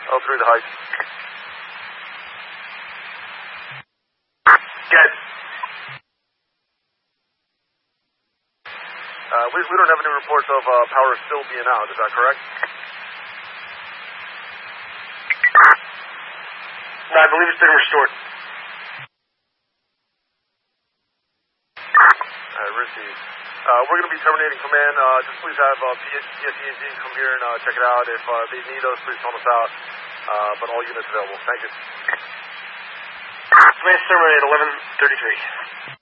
L3 the height. Good. We don't have any reports of power still being out, is that correct? No, I believe it's been restored. Risky. We're going to be terminating command. Just please have PSENG come here and check it out. If they need us, please help us out. But all units available. Thank you. Command terminate 1133.